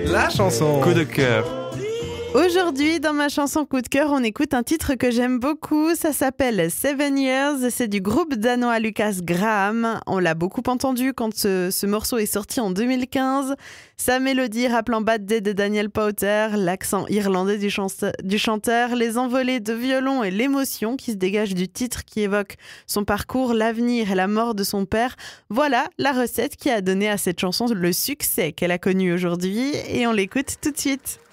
La chanson Coup de cœur. Aujourd'hui, dans ma chanson coup de cœur, on écoute un titre que j'aime beaucoup. Ça s'appelle 7 Years. C'est du groupe danois Lucas Graham. On l'a beaucoup entendu quand ce morceau est sorti en 2015. Sa mélodie rappelant Bad Day de Daniel Powter, l'accent irlandais du chanteur, les envolées de violon et l'émotion qui se dégage du titre qui évoque son parcours, l'avenir et la mort de son père. Voilà la recette qui a donné à cette chanson le succès qu'elle a connu aujourd'hui et on l'écoute tout de suite.